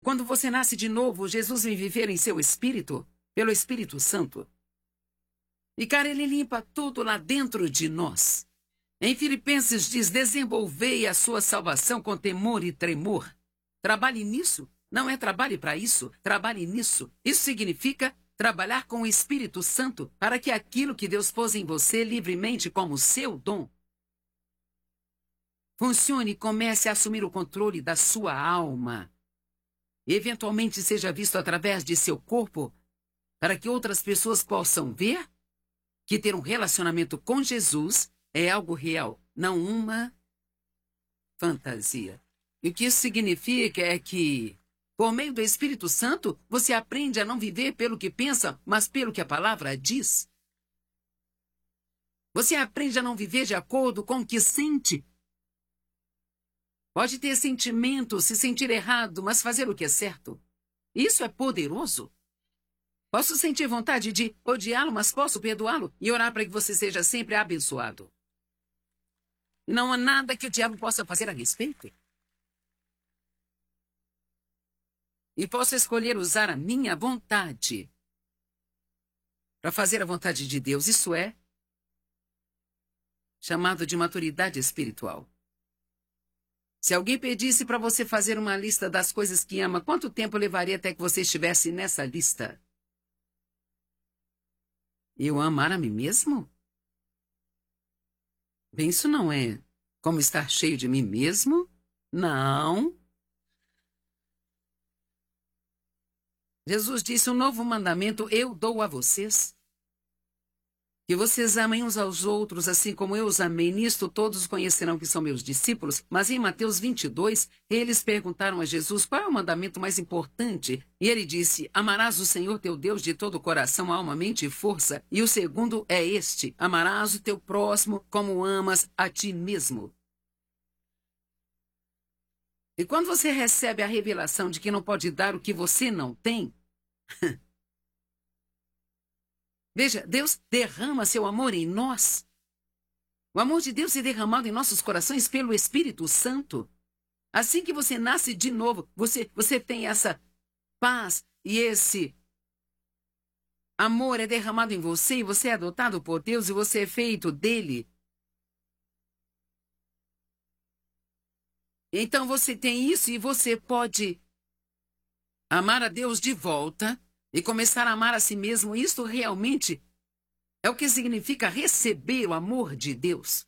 Quando você nasce de novo, Jesus vem viver em seu espírito, pelo Espírito Santo. E, cara, ele limpa tudo lá dentro de nós. Em Filipenses diz, desenvolvei a sua salvação com temor e tremor. Trabalhe nisso. Não é trabalhe para isso, trabalhe nisso. Isso significa trabalhar com o Espírito Santo para que aquilo que Deus pôs em você livremente como seu dom funcione e comece a assumir o controle da sua alma. E eventualmente seja visto através de seu corpo para que outras pessoas possam ver que ter um relacionamento com Jesus é algo real, não uma fantasia. E o que isso significa é que, por meio do Espírito Santo, você aprende a não viver pelo que pensa, mas pelo que a palavra diz. Você aprende a não viver de acordo com o que sente. Pode ter sentimento, se sentir errado, mas fazer o que é certo. Isso é poderoso. Posso sentir vontade de odiá-lo, mas posso perdoá-lo e orar para que você seja sempre abençoado. E não há nada que o diabo possa fazer a respeito. E posso escolher usar a minha vontade para fazer a vontade de Deus. Isso é chamado de maturidade espiritual. Se alguém pedisse para você fazer uma lista das coisas que ama, quanto tempo levaria até que você estivesse nessa lista? Eu amar a mim mesmo? Bem, isso não é como estar cheio de mim mesmo? Não. Jesus disse, um novo mandamento eu dou a vocês. Que vocês amem uns aos outros, assim como eu os amei. Nisto todos conhecerão que são meus discípulos. Mas em Mateus 22, eles perguntaram a Jesus qual é o mandamento mais importante. E ele disse, amarás o Senhor teu Deus de todo o coração, alma, mente e força. E o segundo é este, amarás o teu próximo como amas a ti mesmo. E quando você recebe a revelação de que não pode dar o que você não tem, veja, Deus derrama seu amor em nós. O amor de Deus é derramado em nossos corações pelo Espírito Santo. Assim que você nasce de novo, você tem essa paz e esse amor é derramado em você e você é adotado por Deus e você é feito dele. Então você tem isso e você pode amar a Deus de volta e começar a amar a si mesmo. Isto realmente é o que significa receber o amor de Deus.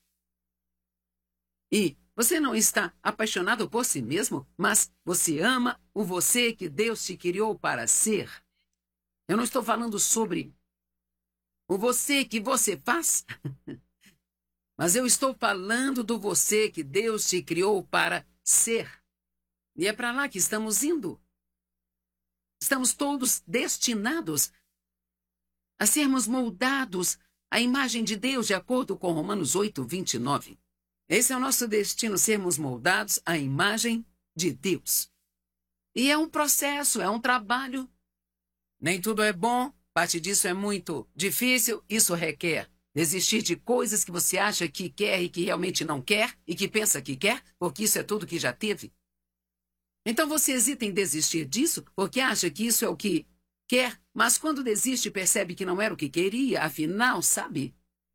E você não está apaixonado por si mesmo, mas você ama o você que Deus te criou para ser. Eu não estou falando sobre o você que você faz, mas eu estou falando do você que Deus te criou para ser. E é para lá que estamos indo. Estamos todos destinados a sermos moldados à imagem de Deus, de acordo com Romanos 8, 29. Esse é o nosso destino, sermos moldados à imagem de Deus. E é um processo, é um trabalho. Nem tudo é bom, parte disso é muito difícil, isso requer desistir de coisas que você acha que quer e que realmente não quer, e que pensa que quer, porque isso é tudo que já teve. Então você hesita em desistir disso porque acha que isso é o que quer, mas quando desiste percebe que não era o que queria, afinal, sabe?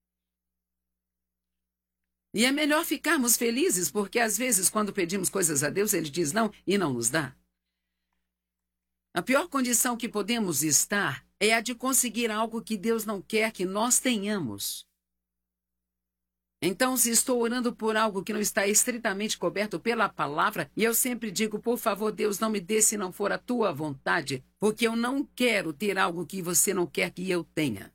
E é melhor ficarmos felizes porque às vezes quando pedimos coisas a Deus, Ele diz não e não nos dá. A pior condição que podemos estar é a de conseguir algo que Deus não quer que nós tenhamos. Então, se estou orando por algo que não está estritamente coberto pela palavra, e eu sempre digo, por favor, Deus, não me dê se não for a tua vontade, porque eu não quero ter algo que você não quer que eu tenha.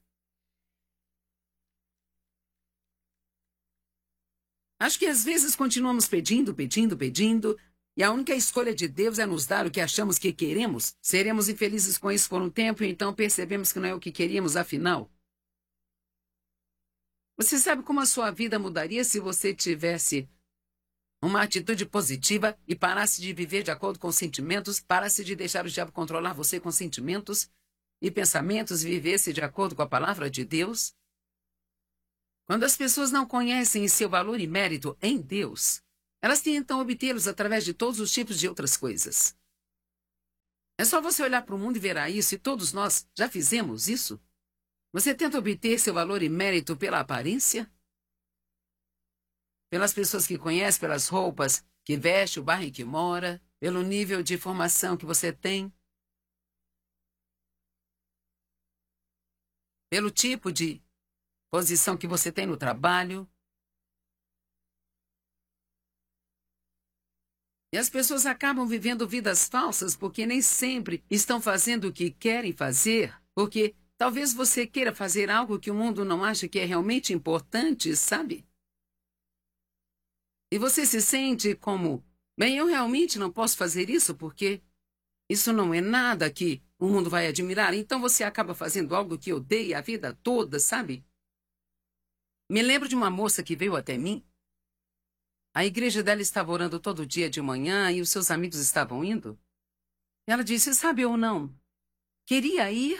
Acho que às vezes continuamos pedindo, e a única escolha de Deus é nos dar o que achamos que queremos. Seremos infelizes com isso por um tempo, e então percebemos que não é o que queríamos afinal. Você sabe como a sua vida mudaria se você tivesse uma atitude positiva e parasse de viver de acordo com sentimentos, parasse de deixar o diabo controlar você com sentimentos e pensamentos e vivesse de acordo com a palavra de Deus? Quando as pessoas não conhecem seu valor e mérito em Deus, elas tentam obtê-los através de todos os tipos de outras coisas. É só você olhar para o mundo e verá isso, e todos nós já fizemos isso. Você tenta obter seu valor e mérito pela aparência? Pelas pessoas que conhece, pelas roupas que veste, o bairro em que mora, pelo nível de formação que você tem, pelo tipo de posição que você tem no trabalho. E as pessoas acabam vivendo vidas falsas porque nem sempre estão fazendo o que querem fazer, porque talvez você queira fazer algo que o mundo não acha que é realmente importante, sabe? E você se sente como, bem, eu realmente não posso fazer isso porque isso não é nada que o mundo vai admirar. Então você acaba fazendo algo que odeia a vida toda, sabe? Me lembro de uma moça que veio até mim. A igreja dela estava orando todo dia de manhã e os seus amigos estavam indo. Ela disse, sabe ou não, queria ir.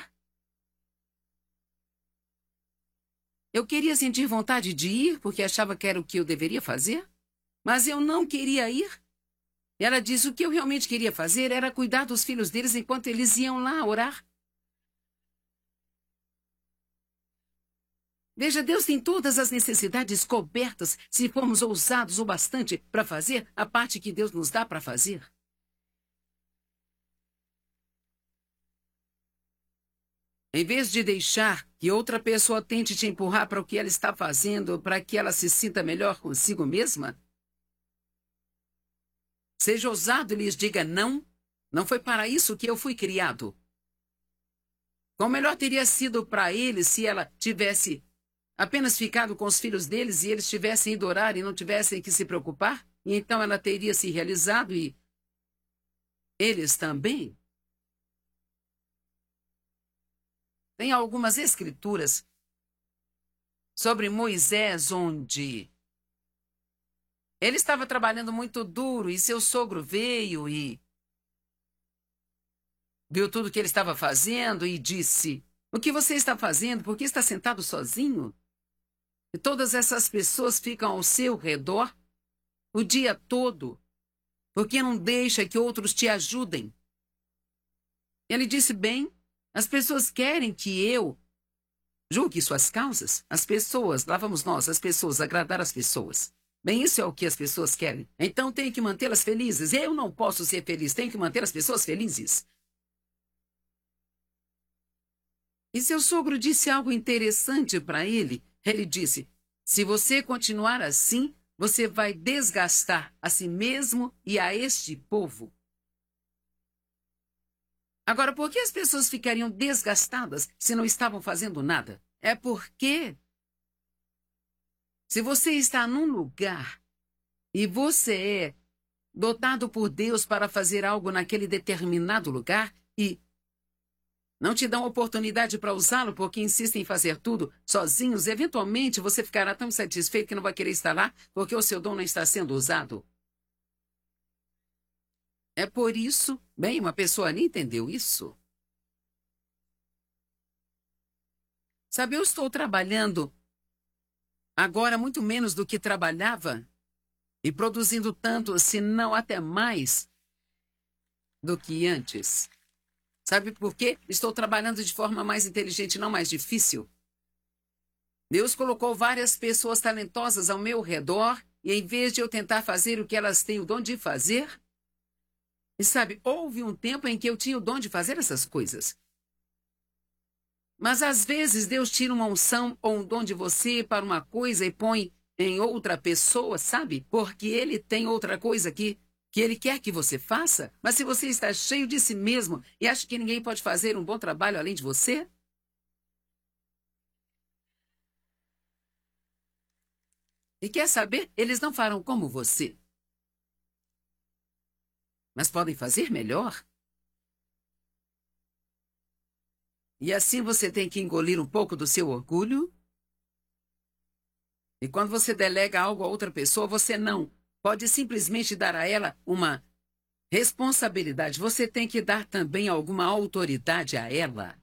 Eu queria sentir vontade de ir porque achava que era o que eu deveria fazer, mas eu não queria ir. Ela disse o que eu realmente queria fazer era cuidar dos filhos deles enquanto eles iam lá orar. Veja, Deus tem todas as necessidades cobertas se formos ousados o bastante para fazer a parte que Deus nos dá para fazer. Em vez de deixar que outra pessoa tente te empurrar para o que ela está fazendo para que ela se sinta melhor consigo mesma, seja ousado e lhes diga não. Não foi para isso que eu fui criado. Quão melhor teria sido para eles se ela tivesse apenas ficado com os filhos deles e eles tivessem ido orar e não tivessem que se preocupar? E então ela teria se realizado e eles também. Tem algumas escrituras sobre Moisés onde ele estava trabalhando muito duro e seu sogro veio e viu tudo o que ele estava fazendo e disse, o que você está fazendo? Por que está sentado sozinho? E todas essas pessoas ficam ao seu redor o dia todo. Por que não deixa que outros te ajudem? Ele disse, bem, as pessoas querem que eu julgue suas causas. As pessoas, lá vamos nós, as pessoas, agradar as pessoas. Bem, isso é o que as pessoas querem. Então tenho que mantê-las felizes. Eu não posso ser feliz, tenho que manter as pessoas felizes. E seu sogro disse algo interessante para ele. Ele disse, se você continuar assim, você vai desgastar a si mesmo e a este povo. Agora, por que as pessoas ficariam desgastadas se não estavam fazendo nada? É porque se você está num lugar e você é dotado por Deus para fazer algo naquele determinado lugar e não te dão oportunidade para usá-lo porque insistem em fazer tudo sozinhos, eventualmente você ficará tão insatisfeito que não vai querer estar lá porque o seu dom não está sendo usado. É por isso, bem, uma pessoa nem entendeu isso. Sabe, eu estou trabalhando agora muito menos do que trabalhava e produzindo tanto, se não até mais, do que antes. Sabe por quê? Estou trabalhando de forma mais inteligente, não mais difícil. Deus colocou várias pessoas talentosas ao meu redor e em vez de eu tentar fazer o que elas têm o dom de fazer, e sabe, houve um tempo em que eu tinha o dom de fazer essas coisas. Mas às vezes Deus tira uma unção ou um dom de você para uma coisa e põe em outra pessoa, sabe? Porque Ele tem outra coisa que Ele quer que você faça. Mas se você está cheio de si mesmo e acha que ninguém pode fazer um bom trabalho além de você, e quer saber, eles não farão como você. Mas podem fazer melhor. E assim você tem que engolir um pouco do seu orgulho. E quando você delega algo a outra pessoa, você não pode simplesmente dar a ela uma responsabilidade. Você tem que dar também alguma autoridade a ela.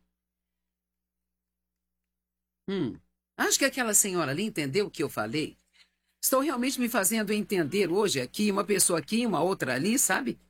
Acho que aquela senhora ali entendeu o que eu falei. Estou realmente me fazendo entender hoje aqui, uma pessoa aqui, uma outra ali, sabe?